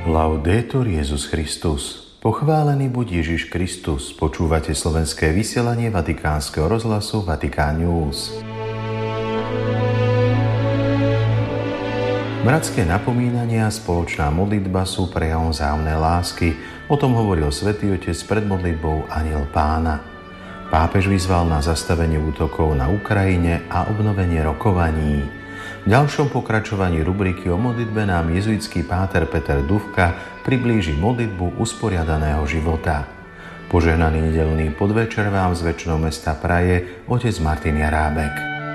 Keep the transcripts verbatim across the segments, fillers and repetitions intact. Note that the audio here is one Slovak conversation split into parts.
Laudetur Jesus Christus. Pochválený buď Ježiš Kristus. Počúvate slovenské vysielanie Vatikánskeho rozhlasu Vatikán News. Bratské napomínania a spoločná modlitba sú prejavom vzájomnej lásky. O tom hovoril Svätý Otec pred modlitbou Anjel Pána. Pápež vyzval na zastavenie útokov na Ukrajine a obnovenie rokovaní. V ďalšom pokračovaní rubriky o modlitbe nám jezuitský páter Peter Dufka priblíži modlitbu usporiadaného života. Požehnaný nedeľný podvečer vám z väčšného mesta praje otec Martin Jarábek.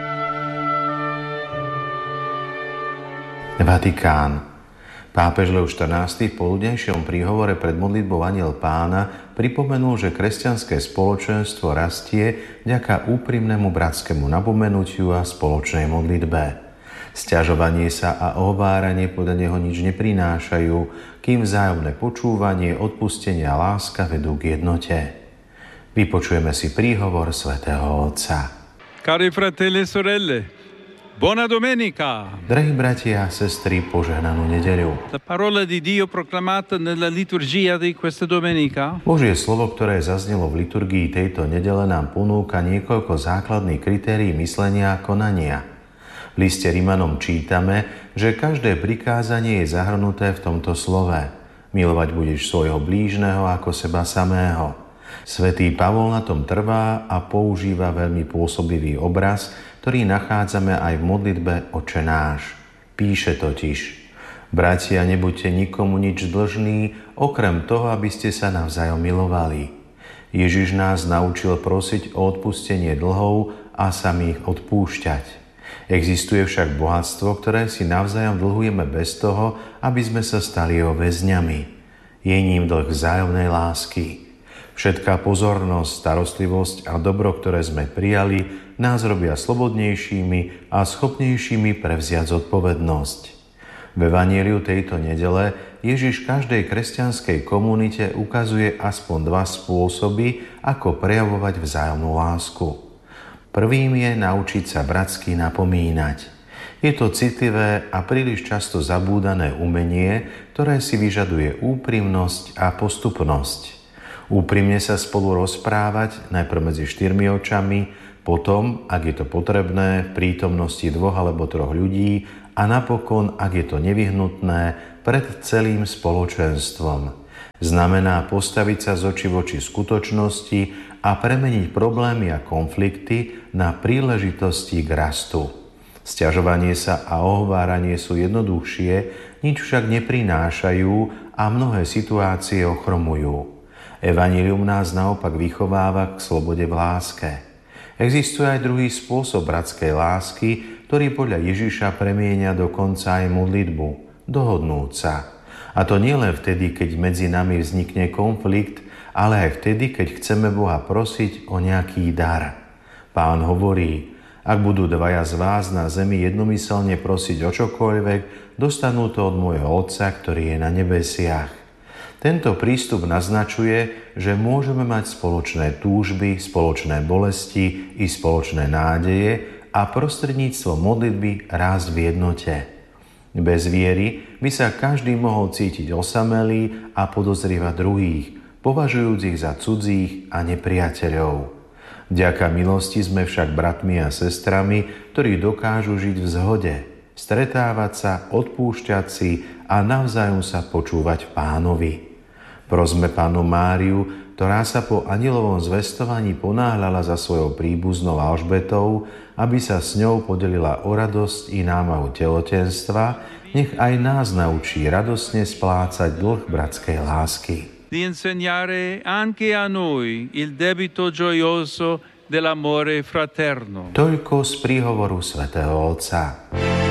Vatikán. Pápež Leoš štrnásty v poludnejšom príhovore pred modlitbou Anjel Pána pripomenul, že kresťanské spoločenstvo rastie vďaka úprimnému bratskému napomenutiu a spoločnej modlitbe. Sťažovanie sa a ohováranie podľa neho nič neprinášajú, kým vzájomné počúvanie, odpustenie a láska vedú k jednote. Vypočujeme si príhovor svätého Otca. Cari fratelli e sorelle, buona domenica! Drahí bratia a sestry, požehnanú nedeľu. La parola di Dio proclamata nella liturgia di questa domenica. Božie slovo, ktoré zaznelo v liturgii tejto nedele, nám ponúka niekoľko základných kritérií myslenia a konania. V liste Rimanom čítame, že každé prikázanie je zahrnuté v tomto slove. Milovať budeš svojho blížneho ako seba samého. Svätý Pavol na tom trvá a používa veľmi pôsobivý obraz, ktorý nachádzame aj v modlitbe Otče náš. Píše totiž: Bratia, nebuďte nikomu nič dlžní, okrem toho, aby ste sa navzájom milovali. Ježiš nás naučil prosiť o odpustenie dlhov a samých odpúšťať. Existuje však bohatstvo, ktoré si navzájom dlhujeme bez toho, aby sme sa stali jeho väzňami. Je ním dlh vzájomnej lásky. Všetká pozornosť, starostlivosť a dobro, ktoré sme prijali, nás robia slobodnejšími a schopnejšími prevziať zodpovednosť. V evanjeliu tejto nedele Ježiš každej kresťanskej komunite ukazuje aspoň dva spôsoby, ako prejavovať vzájomnú lásku. Prvým je naučiť sa bratsky napomínať. Je to citlivé a príliš často zabúdané umenie, ktoré si vyžaduje úprimnosť a postupnosť. Úprimne sa spolu rozprávať najprv medzi štyrmi očami, potom, ak je to potrebné, v prítomnosti dvoch alebo troch ľudí a napokon, ak je to nevyhnutné, pred celým spoločenstvom. Znamená postaviť sa z očí v oči skutočnosti a premeniť problémy a konflikty na príležitosti k rastu. Sťažovanie sa a ohováranie sú jednoduchšie, nič však neprinášajú a mnohé situácie ochromujú. Evanjelium nás naopak vychováva k slobode v láske. Existuje aj druhý spôsob bratskej lásky, ktorý podľa Ježiša premieňa dokonca aj modlitbu – dohodnúť sa. A to nielen vtedy, keď medzi nami vznikne konflikt, ale aj vtedy, keď chceme Boha prosiť o nejaký dar. Pán hovorí: ak budú dvaja z vás na zemi jednomyselne prosiť o čokoľvek, dostanú to od môjho Otca, ktorý je na nebesiach. Tento prístup naznačuje, že môžeme mať spoločné túžby, spoločné bolesti i spoločné nádeje a prostredníctvom modlitby rásť v jednote. Bez viery by sa každý mohol cítiť osamelý a podozrievať druhých, považujúc ich za cudzích a nepriateľov. Vďaka milosti sme však bratmi a sestrami, ktorí dokážu žiť v zhode, stretávať sa, odpúšťať si a navzájom sa počúvať v Pánovi. Prosme Pannu Máriu, ktorá sa po anjelovom zvestovaní ponáhľala za svojou príbuznou Alžbetou, aby sa s ňou podelila o radosť i námahu tehotenstva, nech aj nás naučí radosne splácať dlh bratskej lásky. Di insegnare anche a noi il debito gioioso dell'amore fraterno. Toľko z príhovoru svätého Otca.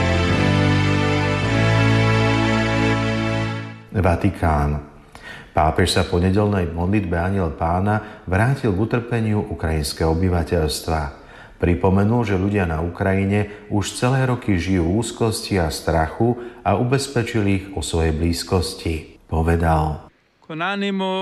Vatikán. Pápež sa po nedeľnej modlitbe Anjel Pána vrátil k utrpeniu ukrajinského obyvateľstva. Pripomenul, že ľudia na Ukrajine už celé roky žijú v úzkosti a strachu a ubezpečil ich o svojej blízkosti. Povedal: Con animo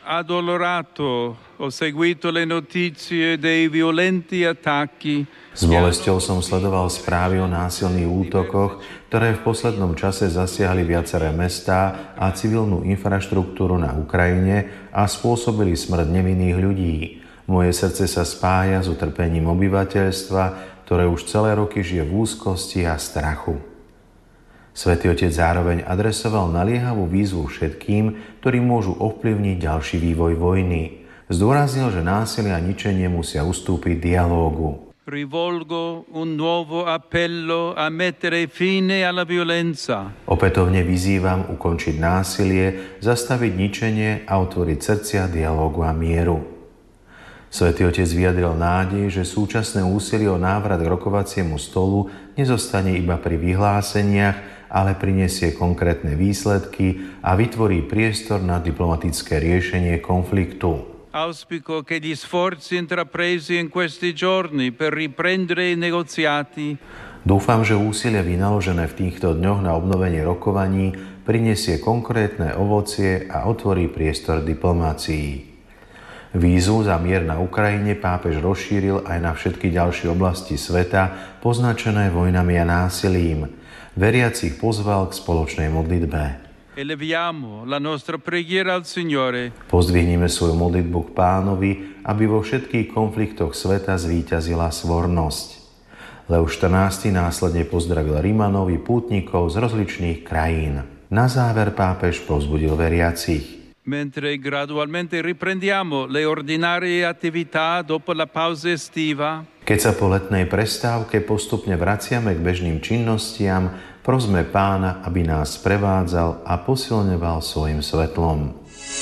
addolorato, ho seguito le notizie dei violenti attacchi. S bolesťou som sledoval správy o násilných útokoch, ktoré v poslednom čase zasiahli viaceré mestá a civilnú infraštruktúru na Ukrajine a spôsobili smrť nevinných ľudí. Moje srdce sa spája s utrpením obyvateľstva, ktoré už celé roky žije v úzkosti a strachu. Svätý Otec zároveň adresoval naliehavú výzvu všetkým, ktorí môžu ovplyvniť ďalší vývoj vojny. Zdôraznil, že násilie a ničenie musia ustúpiť dialógu. Rivolgo un nuovo appello a mettere fine alla violenza. Opätovne vyzývam ukončiť násilie, zastaviť ničenie a otvoriť srdcia dialógu a mieru. Svätý Otec vyjadril nádej, že súčasné úsilie o návrat k rokovaciemu stolu nezostane iba pri vyhláseniach, ale prinesie konkrétne výsledky a vytvorí priestor na diplomatické riešenie konfliktu. Auspico che gli sforzi intrapresi in questi giorni per riprendere i negoziati. Dúfam, že úsilie vynaložené v týchto dňoch na obnovenie rokovaní prinesie konkrétne ovocie a otvorí priestor diplomácii. Výzvu za mier na Ukrajine pápež rozšíril aj na všetky ďalšie oblasti sveta, poznačené vojnami a násilím. Veriacich pozval k spoločnej modlitbe. Eleviamo la nostra preghiera al Signore. Pozdvihnime svoju modlitbu k Pánovi, aby vo všetkých konfliktoch sveta zvíťazila svornosť. Leo štrnásty následne pozdravil Rimanov i pútnikov z rozličných krajín. Na záver pápež povzbudil veriacich. Mentre gradualmente riprendiamo le ordinarie attività dopo la pausa estiva. Keď sa po letnej prestávke postupne vraciame k bežným činnostiam, prosme Pána, aby nás prevádzal a posilňoval svojim svetlom.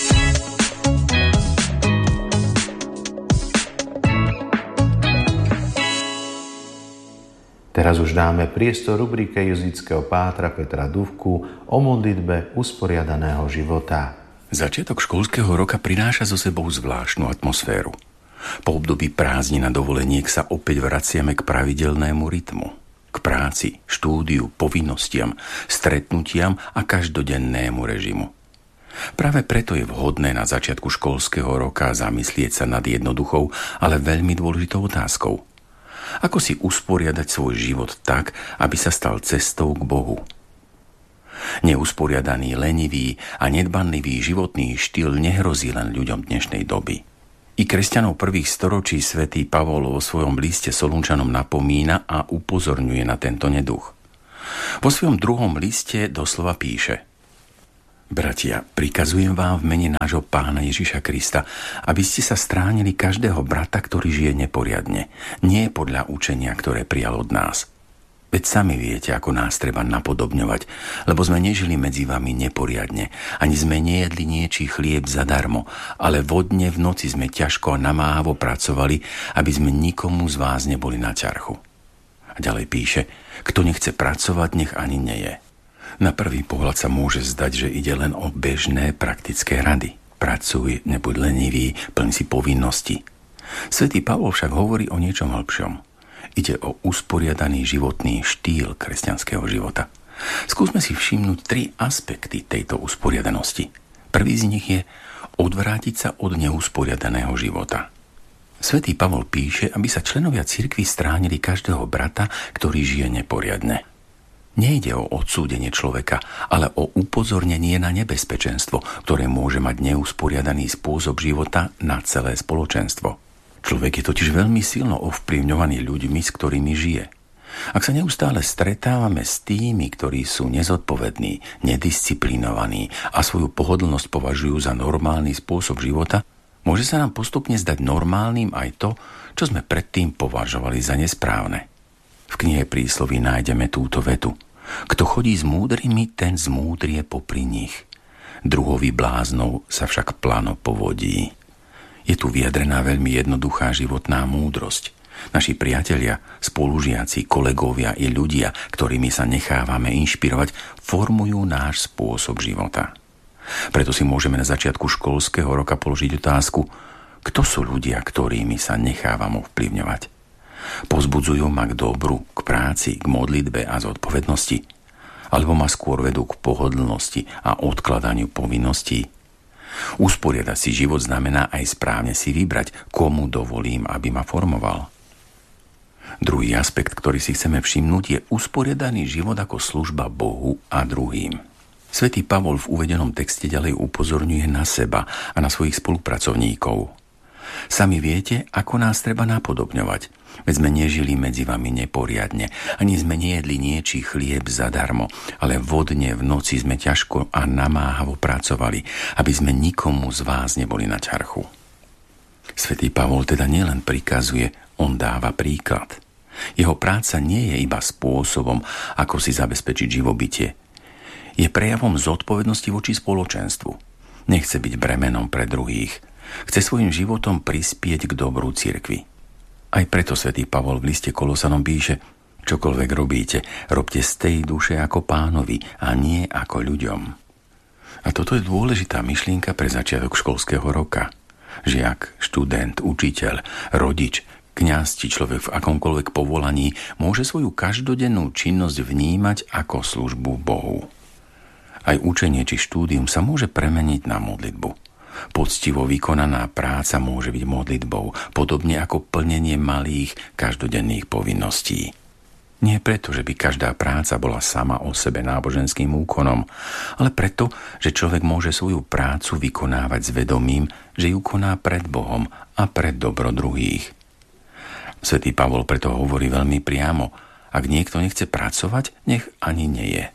Teraz už dáme priestor rubrike jezuitského pátra Petra Dufku o modlitbe usporiadaného života. Začiatok školského roka prináša so sebou zvláštnu atmosféru. Po období prázdnin a dovoleniek sa opäť vraciame k pravidelnému rytmu. K práci, štúdiu, povinnostiam, stretnutiam a každodennému režimu. Práve preto je vhodné na začiatku školského roka zamyslieť sa nad jednoduchou, ale veľmi dôležitou otázkou. Ako si usporiadať svoj život tak, aby sa stal cestou k Bohu? Neusporiadaný, lenivý a nedbanlivý životný štýl nehrozí len ľuďom dnešnej doby. I kresťanov prvých storočí svätý Pavol vo svojom liste Solunčanom napomína a upozorňuje na tento neduch. Vo svojom druhom liste doslova píše: Bratia, prikazujem vám v mene nášho Pána Ježiša Krista, aby ste sa stránili každého brata, ktorý žije neporiadne, nie podľa učenia, ktoré prijal od nás. Veď sami viete, ako nás treba napodobňovať, lebo sme nežili medzi vami neporiadne, ani sme nejedli niečí chlieb zadarmo, ale vodne v noci sme ťažko a namáhavo pracovali, aby sme nikomu z vás neboli na ťarchu. A ďalej píše: Kto nechce pracovať, nech ani neje. Na prvý pohľad sa môže zdať, že ide len o bežné praktické rady. Pracuj, nebuď lenivý, plň si povinnosti. Svätý Pavol však hovorí o niečom hĺbšom. Ide o usporiadaný životný štýl kresťanského života. Skúsme si všimnúť tri aspekty tejto usporiadanosti. Prvý z nich je odvrátiť sa od neusporiadaného života. Svätý Pavol píše, aby sa členovia cirkvi stránili každého brata, ktorý žije neporiadne. Nejde o odsúdenie človeka, ale o upozornenie na nebezpečenstvo, ktoré môže mať neusporiadaný spôsob života na celé spoločenstvo. Človek je totiž veľmi silno ovplyvňovaný ľuďmi, s ktorými žije. Ak sa neustále stretávame s tými, ktorí sú nezodpovední, nedisciplinovaní a svoju pohodlnosť považujú za normálny spôsob života, môže sa nám postupne zdať normálnym aj to, čo sme predtým považovali za nesprávne. V knihe Prísloví nájdeme túto vetu: Kto chodí s múdrymi, ten zmúdrie popri nich. Druhovi bláznov sa však plano povodí. Je tu vyjadrená veľmi jednoduchá životná múdrosť. Naši priatelia, spolužiaci, kolegovia i ľudia, ktorými sa nechávame inšpirovať, formujú náš spôsob života. Preto si môžeme na začiatku školského roka položiť otázku: kto sú ľudia, ktorými sa nechávam ovplyvňovať? Pozbudzujú ma k dobru, k práci, k modlitbe a zodpovednosti? Alebo ma skôr vedú k pohodlnosti a odkladaniu povinností? Usporiadať si život znamená aj správne si vybrať, komu dovolím, aby ma formoval. Druhý aspekt, ktorý si chceme všimnúť, je usporiadaný život ako služba Bohu a druhým. Svätý Pavol v uvedenom texte ďalej upozorňuje na seba a na svojich spolupracovníkov. Sami viete, ako nás treba napodobňovať, veď sme nežili medzi vami neporiadne, ani sme nejedli niečí chlieb zadarmo, ale vodne v noci sme ťažko a namáhavo pracovali, aby sme nikomu z vás neboli na ťarchu. Svätý Pavol teda nielen prikazuje, on dáva príklad. Jeho práca nie je iba spôsobom, ako si zabezpečiť živobytie. Je prejavom zodpovednosti voči spoločenstvu. Nechce byť bremenom pre druhých. Chce svojim životom prispieť k dobru cirkvi. Aj preto svätý Pavol v liste Kolosanom píše: čokoľvek robíte, robte z tej duše ako Pánovi a nie ako ľuďom. A toto je dôležitá myšlienka pre začiatok školského roka. Žiak, študent, učiteľ, rodič, kňaz či človek v akomkoľvek povolaní môže svoju každodennú činnosť vnímať ako službu Bohu. Aj učenie či štúdium sa môže premeniť na modlitbu. Poctivo vykonaná práca môže byť modlitbou, podobne ako plnenie malých každodenných povinností. Nie preto, že by každá práca bola sama o sebe náboženským úkonom, ale preto, že človek môže svoju prácu vykonávať s vedomím, že ju koná pred Bohom a pred dobro druhých. Svätý Pavol preto hovorí veľmi priamo: ak niekto nechce pracovať, nech ani neje.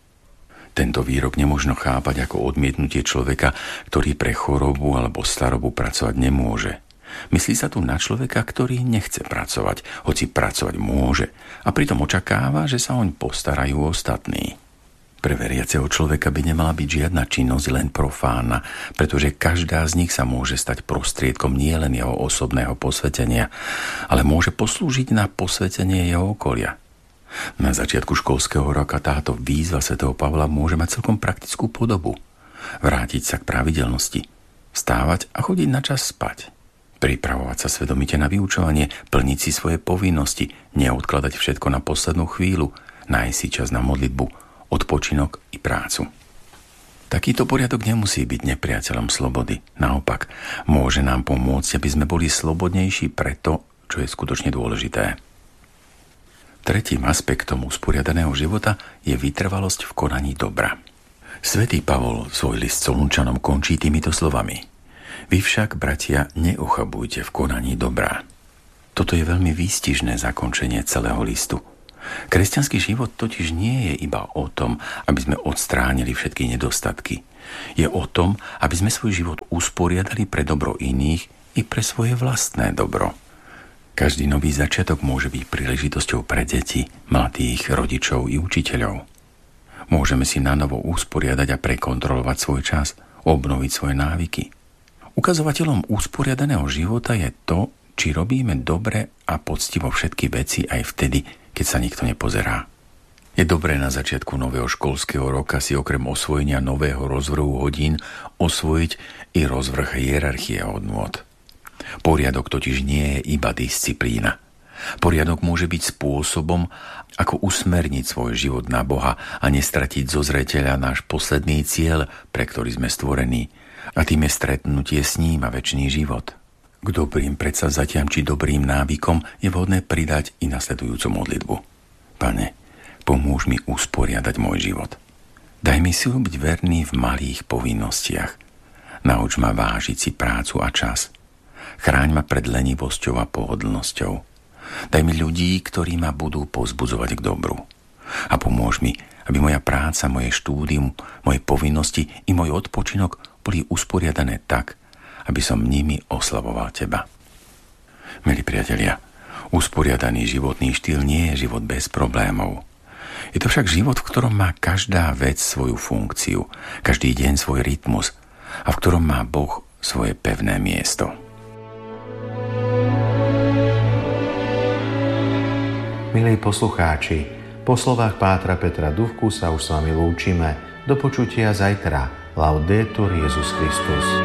Tento výrok nemožno chápať ako odmietnutie človeka, ktorý pre chorobu alebo starobu pracovať nemôže. Myslí sa tu na človeka, ktorý nechce pracovať, hoci pracovať môže, a pritom očakáva, že sa oň postarajú ostatní. Pre veriaceho človeka by nemala byť žiadna činnosť len profánna, pretože každá z nich sa môže stať prostriedkom nielen jeho osobného posvetenia, ale môže poslúžiť na posvetenie jeho okolia. Na začiatku školského roka táto výzva svätého Pavla môže mať celkom praktickú podobu. Vrátiť sa k pravidelnosti, vstávať a chodiť na čas spať. Pripravovať sa svedomite na vyučovanie, plniť si svoje povinnosti, neodkladať všetko na poslednú chvíľu, nájsť si čas na modlitbu, odpočinok i prácu. Takýto poriadok nemusí byť nepriateľom slobody. Naopak, môže nám pomôcť, aby sme boli slobodnejší pre to, čo je skutočne dôležité. Tretím aspektom usporiadaného života je vytrvalosť v konaní dobra. Svätý Pavol svoj list Solunčanom končí týmito slovami: Vy však, bratia, neochabujte v konaní dobra. Toto je veľmi výstižné zakončenie celého listu. Kresťanský život totiž nie je iba o tom, aby sme odstránili všetky nedostatky. Je o tom, aby sme svoj život usporiadali pre dobro iných i pre svoje vlastné dobro. Každý nový začiatok môže byť príležitosťou pre deti, mladých, rodičov i učiteľov. Môžeme si nanovo usporiadať a prekontrolovať svoj čas, obnoviť svoje návyky. Ukazovateľom usporiadaného života je to, či robíme dobre a poctivo všetky veci aj vtedy, keď sa nikto nepozerá. Je dobré na začiatku nového školského roka si okrem osvojenia nového rozvrhu hodín osvojiť i rozvrh hierarchie hodnôt. Poriadok totiž nie je iba disciplína. Poriadok môže byť spôsobom, ako usmerniť svoj život na Boha a nestratiť zo zreteľa náš posledný cieľ, pre ktorý sme stvorení, a tým je stretnutie s ním a večný život. K dobrým predsavzatiam či dobrým návykom je vhodné pridať i nasledujúcu modlitbu. Pane, pomôž mi usporiadať môj život. Daj mi silu byť verný v malých povinnostiach. Nauč ma vážiť si prácu a čas. Chráň ma pred lenivosťou a pohodlnosťou. Daj mi ľudí, ktorí ma budú povzbudzovať k dobru. A pomôž mi, aby moja práca, moje štúdium, moje povinnosti i môj odpočinok boli usporiadané tak, aby som nimi oslavoval Teba. Milí priatelia, usporiadaný životný štýl nie je život bez problémov. Je to však život, v ktorom má každá vec svoju funkciu, každý deň svoj rytmus a v ktorom má Boh svoje pevné miesto. Milí poslucháči, po slovách pátra Petra Dufku sa už s vami lúčime. Do počutia zajtra. Laudetur Jesus Christus.